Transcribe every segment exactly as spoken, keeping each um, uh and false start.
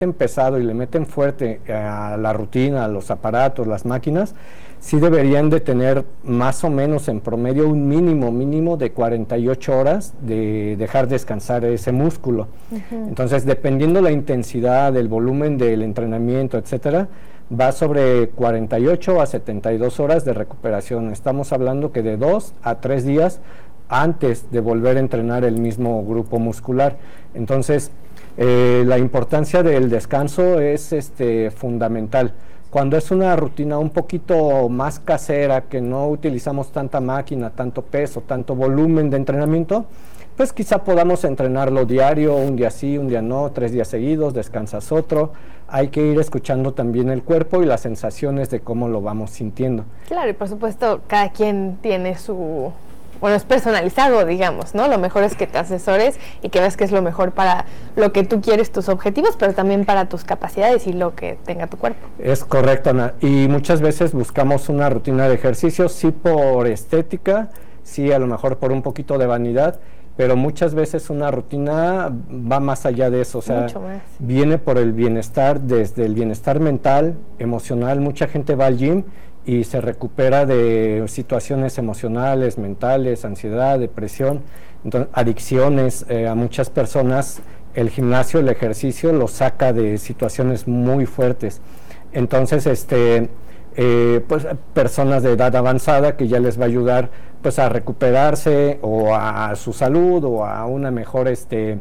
pesado y le meten fuerte a la rutina, a los aparatos, las máquinas, sí deberían de tener más o menos en promedio un mínimo, mínimo de cuarenta y ocho horas de dejar descansar ese músculo. Uh-huh. Entonces, dependiendo la intensidad, del volumen del entrenamiento, etcétera, va sobre cuarenta y ocho a setenta y dos horas de recuperación. Estamos hablando que de dos a tres días antes de volver a entrenar el mismo grupo muscular. Entonces, eh, la importancia del descanso es este, fundamental. Cuando es una rutina un poquito más casera, que no utilizamos tanta máquina, tanto peso, tanto volumen de entrenamiento, pues quizá podamos entrenarlo diario, un día sí, un día no, tres días seguidos, descansas otro. Hay que ir escuchando también el cuerpo y las sensaciones de cómo lo vamos sintiendo. Claro, y por supuesto, cada quien tiene su... Bueno, es personalizado, digamos, ¿no? Lo mejor es que te asesores y que veas que es lo mejor para lo que tú quieres, tus objetivos, pero también para tus capacidades y lo que tenga tu cuerpo. Es correcto, Ana. Y muchas veces buscamos una rutina de ejercicio, sí por estética, sí a lo mejor por un poquito de vanidad, pero muchas veces una rutina va más allá de eso, o sea, viene por el bienestar, desde el bienestar mental, emocional. Mucha gente va al gym y se recupera de situaciones emocionales, mentales, ansiedad, depresión, entonces, adicciones. Eh, a muchas personas el gimnasio, el ejercicio los saca de situaciones muy fuertes. Entonces, este, eh, pues personas de edad avanzada que ya les va a ayudar pues a recuperarse o a su salud o a una mejor, este,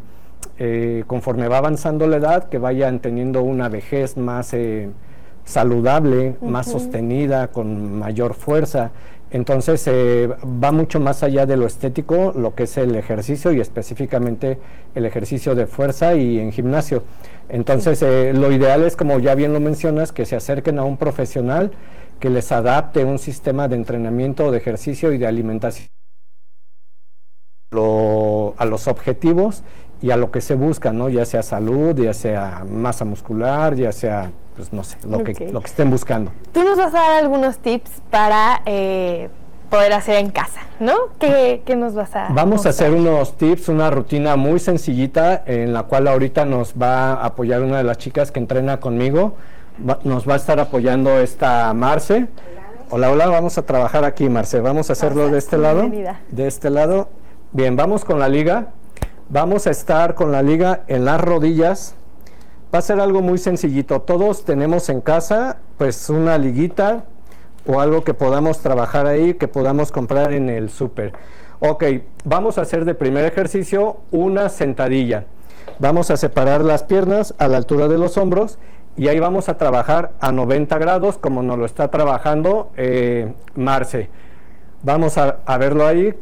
eh, conforme va avanzando la edad, que vayan teniendo una vejez más eh, saludable, uh-huh. más sostenida, con mayor fuerza. Entonces eh, va mucho más allá de lo estético, lo que es el ejercicio y específicamente el ejercicio de fuerza y en gimnasio. Entonces eh, lo ideal es, como ya bien lo mencionas, que se acerquen a un profesional que les adapte un sistema de entrenamiento, de ejercicio y de alimentación lo, a los objetivos y a lo que se busca, ¿no? Ya sea salud, ya sea masa muscular, ya sea, pues no sé, lo, okay. que, lo que estén buscando. Tú nos vas a dar algunos tips para eh, poder hacer en casa, ¿no? ¿Qué, qué nos vas a Vamos mostrar? a hacer unos tips, una rutina muy sencillita, en la cual ahorita nos va a apoyar una de las chicas que entrena conmigo. Va, nos va a estar apoyando esta Marce. Hola, hola, vamos a trabajar aquí, Marce. Vamos a hacerlo de este lado. Bienvenida. De este lado. Bien, vamos con la liga. Vamos a estar con la liga en las rodillas. Va a ser algo muy sencillito. Todos tenemos en casa pues una liguita o algo que podamos trabajar ahí, que podamos comprar en el súper. Ok, vamos a hacer de primer ejercicio una sentadilla. Vamos a separar las piernas a la altura de los hombros y ahí vamos a trabajar a noventa grados, como nos lo está trabajando eh, Marce. Vamos a, a verlo ahí,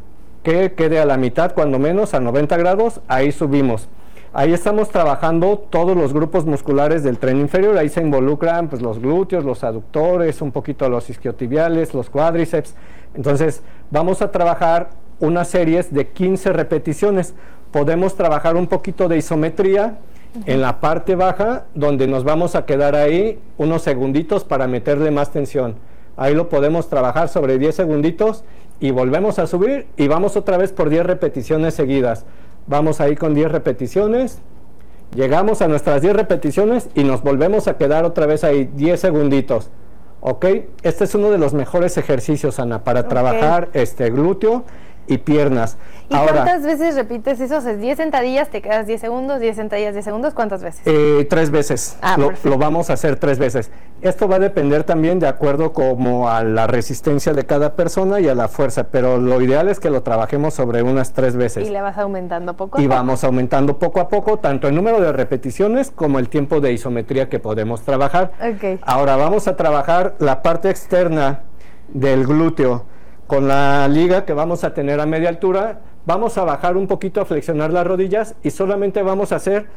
que quede a la mitad, cuando menos, a noventa grados, ahí subimos. Ahí estamos trabajando todos los grupos musculares del tren inferior, ahí se involucran pues, los glúteos, los aductores, un poquito los isquiotibiales, los cuádriceps. Entonces, vamos a trabajar unas series de quince repeticiones. Podemos trabajar un poquito de isometría uh-huh. en la parte baja, donde nos vamos a quedar ahí unos segunditos para meterle más tensión. Ahí lo podemos trabajar sobre diez segunditos y volvemos a subir y vamos otra vez por diez repeticiones seguidas. Vamos ahí con diez repeticiones, llegamos a nuestras diez repeticiones y nos volvemos a quedar otra vez ahí diez segunditos. ¿Ok? Este es uno de los mejores ejercicios, Ana, para okay. trabajar este glúteo y piernas. ¿Y Ahora, cuántas veces repites eso? O sea, diez sentadillas, te quedas diez segundos, diez sentadillas, diez segundos, ¿cuántas veces? Eh, tres veces, ah, lo, lo vamos a hacer tres veces. Esto va a depender también de acuerdo como a la resistencia de cada persona y a la fuerza, pero lo ideal es que lo trabajemos sobre unas tres veces. Y le vas aumentando poco a y poco. Y vamos aumentando poco a poco, tanto el número de repeticiones como el tiempo de isometría que podemos trabajar. Okay. Ahora vamos a trabajar la parte externa del glúteo. Con la liga que vamos a tener a media altura, vamos a bajar un poquito, a flexionar las rodillas y solamente vamos a hacer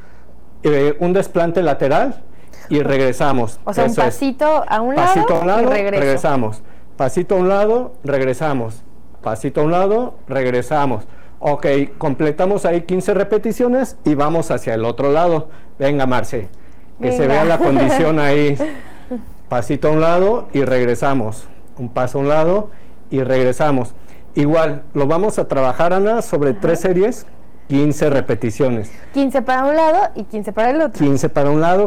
eh, un desplante lateral y regresamos. O sea, Eso un pasito es. a un pasito lado, a un lado y regreso. regresamos. Pasito a un lado, regresamos. Pasito a un lado, regresamos. Ok, completamos ahí quince repeticiones y vamos hacia el otro lado. Venga, Marce, que Venga. se vea la condición ahí. Pasito a un lado y regresamos. Un paso a un lado y regresamos. Igual, lo vamos a trabajar, Ana, sobre Ajá. tres series quince repeticiones. quince para un lado y quince para el otro. quince para un lado,